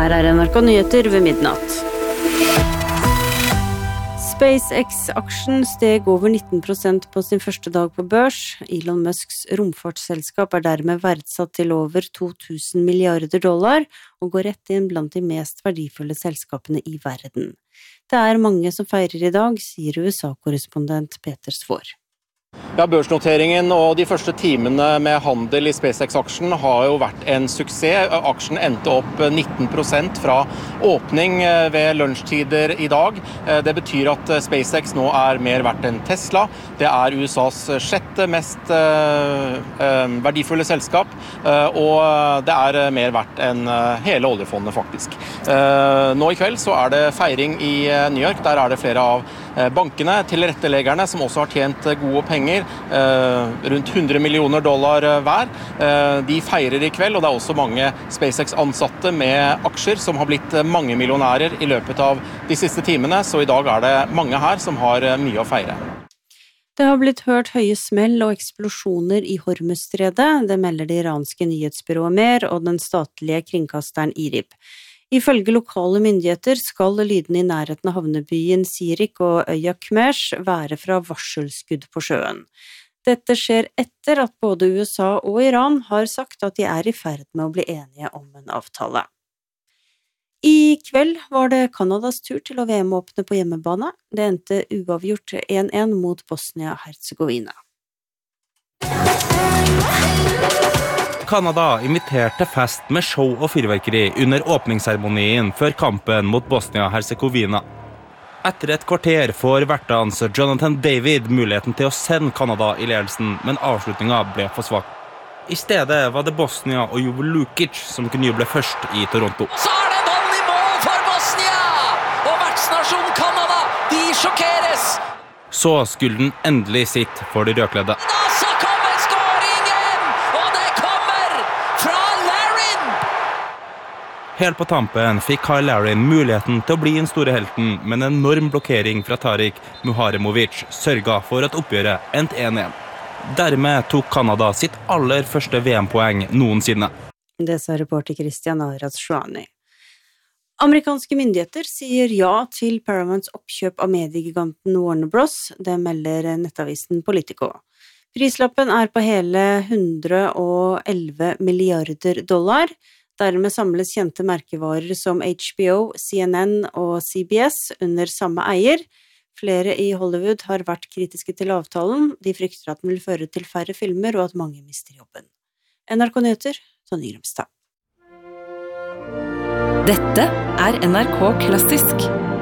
Her NRK Nyheter ved midnatt. SpaceX-aksjen steg over 19% på sin første dag på børs. Elon Musks romfartsselskap dermed verdsatt til over 2000 milliarder dollar og går rett inn blant de mest verdifulle selskapene i verden. Det mange som feirer i dag, sier USA-korrespondent Peter Svaar. Ja, børsnoteringen og de første timene med handel i SpaceX-aksjen har jo vært en suksess. Aksjen endte opp 19% fra åpning ved lunsjtider i dag. Det betyr at SpaceX nå mer verdt enn Tesla. Det USAs sjette mest verdifulle selskap, og det mer verdt enn hele oljefondet faktisk. Nå i kveld så det feiring i New York. Der det flere av bankene, tilretteleggerne, som også har tjent gode penger, rundt 100 millioner dollar hver. De feirer i kveld, og det også mange SpaceX-ansatte med aksjer som har blitt mange millionærer i løpet av de siste timene, så i dag det mange her som har mye å feire. Det har blitt hørt høye smell og eksplosjoner i Hormuzstredet, det melder det iranske nyhetsbyrået Mer og den statlige kringkasteren IRIB. Ifølge lokale myndigheter skal lydene i nærheten av havnebyen Sirik og øya Kmesh være fra varselskudd på sjøen. Dette skjer etter at både USA og Iran har sagt at de i ferd med å bli enige om en avtale. I kveld var det Kanadas tur til å VM-åpne på hjemmebane. Det endte uavgjort 1-1 mot Bosnia-Herzegovina. Kanada inviterte fest med show og fyrverkeri under åpningsseremonien før kampen mot Bosnia-Herzegovina. Etter et kvarter får vertans Jonathan David muligheten til å sende Kanada i ledelsen, men avslutningen ble for svak. I stedet var det Bosnia og Jovo Lukic som kunne juble først i Toronto. Så det en hånd i mål for Bosnia! Og vertsnasjon Kanada, de sjokkeres! Så skulle den endelig sitte for de rødkledde. Helt på tampen fikk Kyle Larin muligheten til å bli den store helten, men en enorm blokkering fra Tarik Muharemovic sørget for at oppgjøret endte 1-1. Dermed tok Kanada sitt aller første VM-poeng noensinne. Det sa reporter Christian Aras-Shwani. Amerikanske myndigheter sier ja til Paramounts oppkjøp av mediegiganten Warner Bros. Det melder nettavisen Politico. Prislappen på hele 111 milliarder dollar. Dermed samles kjente merkevarer som HBO, CNN og CBS under samme eier. Flere i Hollywood har vært kritiske til avtalen. De frykter at den vil føre til færre filmer og at mange mister jobben. NRK Nyheter, Tonje Grimstad. Dette NRK Klassisk.